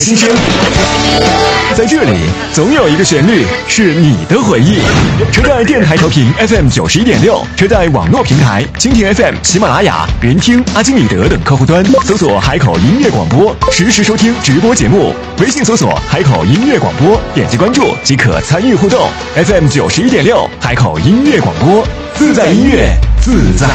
新生，在这里总有一个旋律是你的回忆。车载电台调频 FM 91.6，车载网络平台蜻蜓 FM、喜马拉雅、人听、阿基米德等客户端搜索海口音乐广播，实时收听直播节目。微信搜索海口音乐广播，点击关注即可参与互动。FM 91.6，海口音乐广播，自在音乐，自在